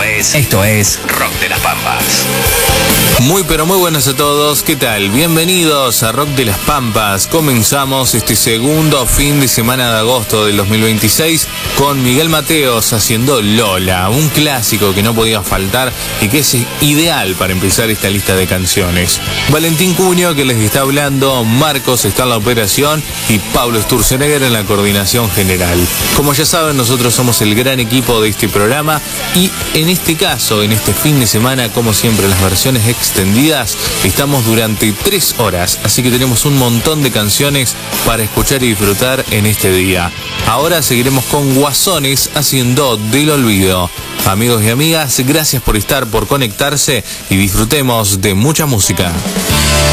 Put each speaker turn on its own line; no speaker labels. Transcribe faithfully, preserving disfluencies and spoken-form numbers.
Esto es,
Esto es
Rock de las Pampas.
Muy pero muy buenas a todos, ¿qué tal? Bienvenidos a Rock de las Pampas. Comenzamos este segundo fin de semana de agosto del dos mil veintiséis con Miguel Mateos haciendo Lola, un clásico que no podía faltar y que es ideal para empezar esta lista de canciones. Valentín Cunio que les está hablando, Marcos está en la operación y Pablo Sturzenegger en la coordinación general. Como ya saben, nosotros somos el gran equipo de este programa y en este caso, en este fin de semana, como siempre, las versiones extendidas, estamos durante tres horas, así que tenemos un montón de canciones para escuchar y disfrutar en este día. Ahora seguiremos con Guasones haciendo Del Olvido. Amigos y amigas, gracias por estar, por conectarse y disfrutemos de mucha música.